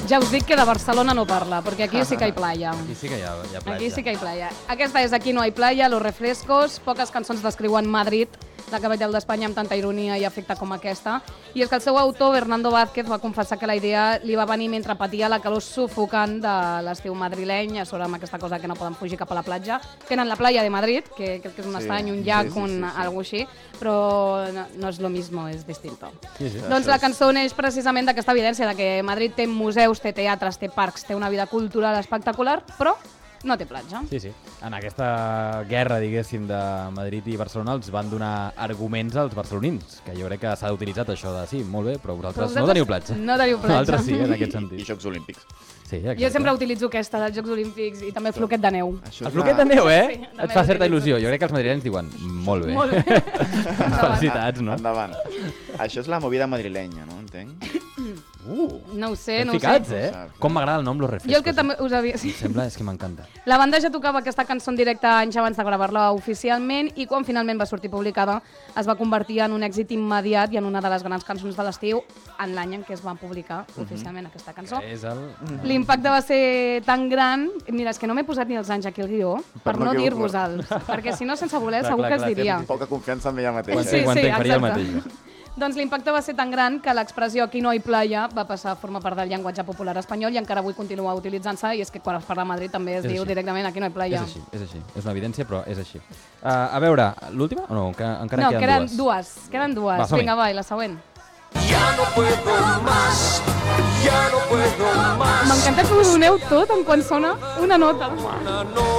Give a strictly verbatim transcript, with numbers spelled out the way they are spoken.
Ja us dic que de Barcelona no parla, perquè aquí sí que hi ha playa. Aquí sí que hi ha, hi ha playa. Aquí sí que hi ha playa. Aquesta és Aquí no hay playa, Los refrescos. Poques cançons descriuen Madrid, la capital d'Espanya, amb tanta ironia i afecte com aquesta. I és que el seu autor, Bernardo Vázquez, va confessar que la idea li va venir mentre patia la calor sufocant de l'estiu madrileny, a sobre amb aquesta cosa que no poden fugir cap a la platja. Tenen la playa de Madrid, que crec que és un Sí, estany, un llac, sí, sí, un sí, sí. algo així, però no, no és lo mismo, és distinto. Sí, sí. Doncs la cançó neix precisament d'aquesta evidència de que Madrid té museus, té teatres, té parcs, té una vida cultural espectacular, però no té platja. Sí, sí. En aquesta guerra, diguéssim, de Madrid i Barcelona els van donar arguments als barcelonins, que jo crec que s'ha utilitzat això de sí, molt bé, però vosaltres, Però no teniu platja. No teniu platja. Vosaltres sí, en aquest I sentit. Jocs Olímpics. Sí, exacte. Jo sempre utilitzo aquesta dels Jocs Olímpics i també el floquet de neu. Això El és floquet la- de neu, eh? Sí, també Et fa certa l'utilitzo. il·lusió. Jo crec que els madrilenys diuen, molt bé. Molt bé. Felicitats, no? Endavant. Això és la movida madrilenya, no? Entenc? Uh, No ho sé, ben no ho ficats, sé. eh? No ho saps, Com m'agrada el nom, Los Refrescos. Jo el que eh? també us havia... Sí. Em sembla, és que m'encanta. La banda ja tocava aquesta cançó en directe anys abans de gravar-la oficialment i quan finalment va sortir publicada es va convertir en un èxit immediat i en una de les grans cançons de l'estiu en l'any en què es va publicar oficialment aquesta cançó. Que és el... L'impacte va ser tan gran... Mira, és que no m'he posat ni els anys aquí al guió per, Per no no equivocar-me. dir-vos-els, perquè si no, sense voler, Clar, segur clar, que els clar, diria. temps. Poca confiança en ella Quan mateixa. Sí, sí, quan sí, faria el exacte. mateix. Doncs l'impacte va ser tan gran que l'expressió Aquí no hay playa va passar a formar part del llenguatge popular espanyol i encara avui continua utilitzant-se, i és que quan es parla a Madrid també es És diu així. directament Aquí no hay playa. És així, és així. És una evidència, però és així. Uh, a veure, l'última o no? Que encara No, queden queden dues. dues. Queden dues. Va, som-hi. Vinga, va, i la següent. Ya no puedo más, ya no puedo más. M'encanta que ho doneu tot en quan sona una nota. Una noche